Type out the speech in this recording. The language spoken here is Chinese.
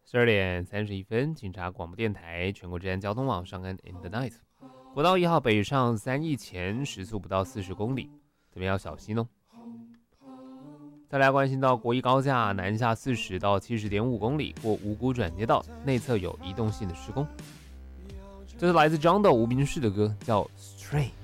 12点31分，警察广播电台全国治安交通网上恩 in the night， 国道1号北上3义前时速不到40公里，这边要小心哦。再来关心到国一高架南下40到70.5公里，过五股转接道，内侧有移动性的施工。这是来自 John Doe 无名氏的歌，叫 Stray。